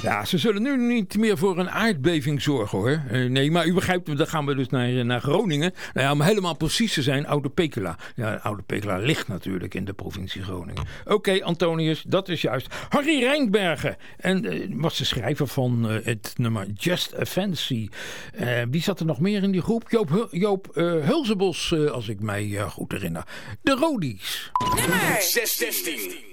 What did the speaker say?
Ja, ze zullen nu niet meer voor een aardbeving zorgen, hoor. Nee, maar u begrijpt, dan gaan we dus naar Groningen. Nou ja, om helemaal precies te zijn, Oude Pekela. Ja, Oude Pekela ligt natuurlijk in de provincie Groningen. Oké, Antonius, dat is juist. Harry Rijnbergen. En was de schrijver van het nummer Just a Fantasy. Wie zat er nog meer in die groep? Joop Hulsebos, als ik mij goed herinner. De Rodies. Nummer 16.